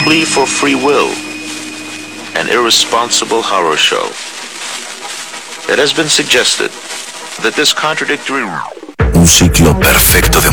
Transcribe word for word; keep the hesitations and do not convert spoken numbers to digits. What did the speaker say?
plea for free will, an irresponsible horror show. It has been suggested that this contradictory Un ciclo perfecto de